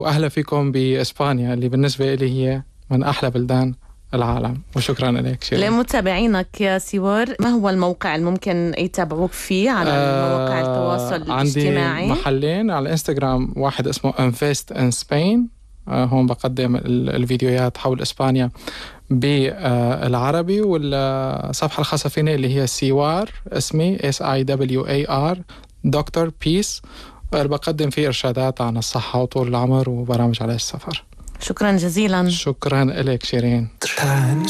وأهلا فيكم بإسبانيا اللي بالنسبة لي هي من أحلى بلدان العالم. وشكرا لك شيرين. لمتابعينك يا سوار، ما هو الموقع الممكن يتابعوك فيه على مواقع التواصل الاجتماعي؟ عندي محلين على الانستغرام، واحد اسمه Invest in Spain، هون بقدم الفيديوهات حول إسبانيا بالعربي، والصفحة الخاصة فيني اللي هي سيوار، اسمي SIWAR دكتور بيس، بقدم فيه إرشادات عن الصحة وطول العمر وبرامج على السفر. شكرا جزيلا. شكرا لك شيرين.